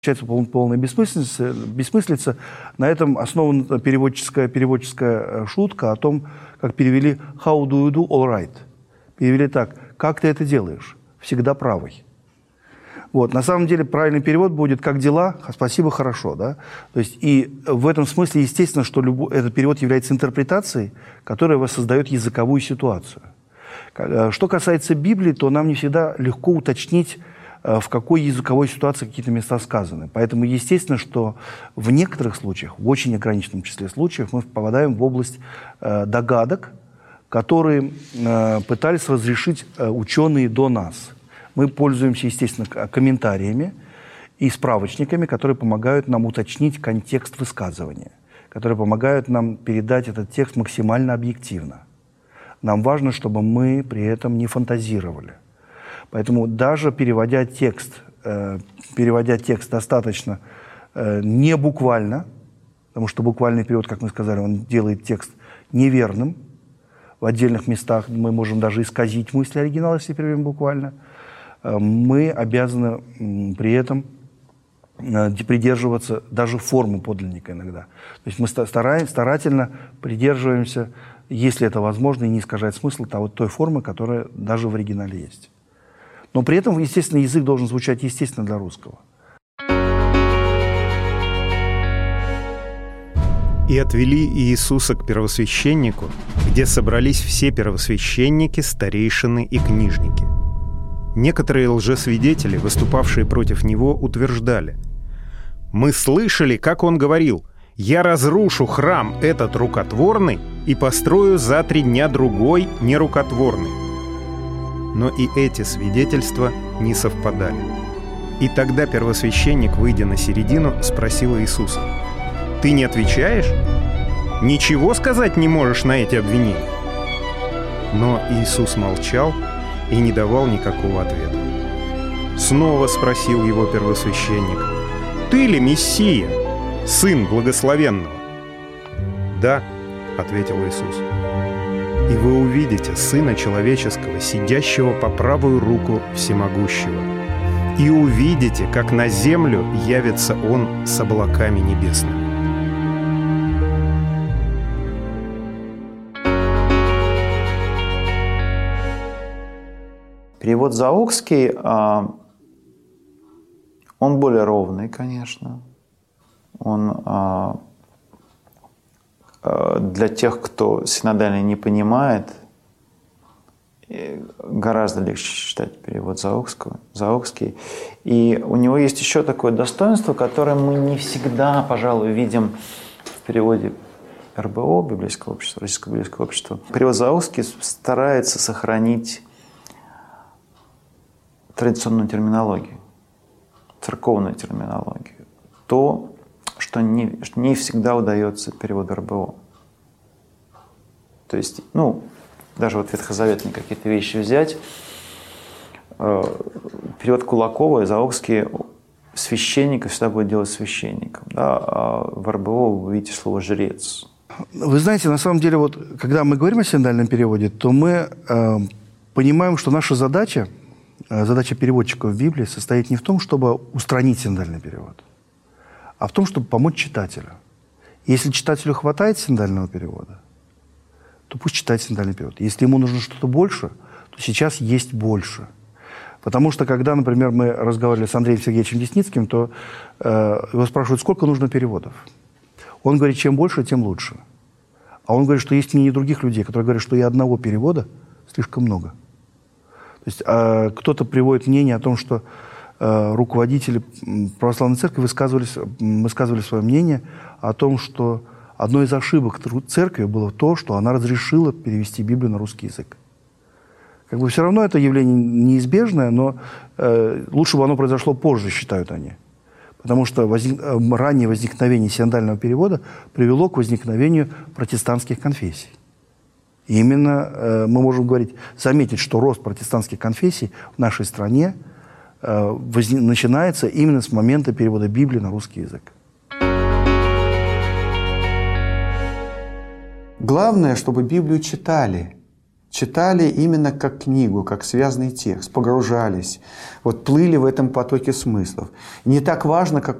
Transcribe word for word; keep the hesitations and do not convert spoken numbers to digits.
Получается полная бессмыслица, бессмыслица. На этом основана переводческая, переводческая шутка о том, как перевели «How do you do? All right». Перевели так: «Как ты это делаешь? Всегда правый». Вот. На самом деле правильный перевод будет «Как дела? Спасибо, хорошо». Да? То есть, и в этом смысле, естественно, что любой, этот перевод является интерпретацией, которая воссоздает языковую ситуацию. Что касается Библии, то нам не всегда легко уточнить, в какой языковой ситуации какие-то места сказаны. Поэтому естественно, что в некоторых случаях, в очень ограниченном числе случаев, мы попадаем в область э, догадок, которые э, пытались разрешить э, ученые до нас. Мы пользуемся, естественно, комментариями и справочниками, которые помогают нам уточнить контекст высказывания, которые помогают нам передать этот текст максимально объективно. Нам важно, чтобы мы при этом не фантазировали. Поэтому даже переводя текст, э, переводя текст достаточно э, не буквально, потому что буквальный перевод, как мы сказали, он делает текст неверным. В отдельных местах мы можем даже исказить мысли оригинала, если переводим буквально. Э, мы обязаны э, при этом э, придерживаться даже формы подлинника иногда. То есть мы стараем, старательно придерживаемся, если это возможно, и не искажать смысл того, той формы, которая даже в оригинале есть. Но при этом, естественно, язык должен звучать естественно для русского. «И отвели Иисуса к первосвященнику, где собрались все первосвященники, старейшины и книжники. Некоторые лжесвидетели, выступавшие против него, утверждали: «Мы слышали, как он говорил: „Я разрушу храм этот рукотворный и построю за три дня другой нерукотворный“». Но и эти свидетельства не совпадали. И тогда первосвященник, выйдя на середину, спросил Иисуса: «Ты не отвечаешь? Ничего сказать не можешь на эти обвинения?» Но Иисус молчал и не давал никакого ответа. Снова спросил его первосвященник: «Ты ли Мессия, Сын Благословенного?» «Да», — ответил Иисус. «И вы увидите Сына Человеческого, сидящего по правую руку Всемогущего, и увидите, как на землю явится Он с облаками небесными». Перевод Заокский, он более ровный, конечно. Он для тех, кто синодально не понимает, гораздо легче читать перевод Заокского, Заокский. И у него есть еще такое достоинство, которое мы не всегда, пожалуй, видим в переводе эр бэ о, Библейского общества, Российского библейского общества. Перевод Заокский старается сохранить традиционную терминологию, церковную терминологию. То, что не, не всегда удается переводу эр бэ о. То есть, ну, даже вот ветхозаветные какие-то вещи взять, э, перевод Кулакова и Заокский священника всегда будет делать священником. Да? А в эр бэ о вы видите слово «жрец». Вы знаете, на самом деле, вот, когда мы говорим о синодальном переводе, то мы э, понимаем, что наша задача, э, задача переводчика в Библии состоит не в том, чтобы устранить синодальный перевод, а в том, чтобы помочь читателю. Если читателю хватает синодального перевода, то пусть читает синодальный перевод. Если ему нужно что-то больше, то сейчас есть больше. Потому что, когда, например, мы разговаривали с Андреем Сергеевичем Десницким, то э, его спрашивают, сколько нужно переводов. Он говорит, чем больше, тем лучше. А он говорит, что есть мнение других людей, которые говорят, что и одного перевода слишком много. То есть э, кто-то приводит мнение о том, что руководители православной церкви высказывались, высказывали свое мнение о том, что одной из ошибок церкви было то, что она разрешила перевести Библию на русский язык. Как бы все равно это явление неизбежное, но э, лучше бы оно произошло позже, считают они. Потому что возник, раннее возникновение синодального перевода привело к возникновению протестантских конфессий. И именно э, мы можем говорить, заметить, что рост протестантских конфессий в нашей стране начинается именно с момента перевода Библии на русский язык. Главное, чтобы Библию читали. читали именно как книгу, как связанный текст, погружались, вот плыли в этом потоке смыслов. Не так важно, как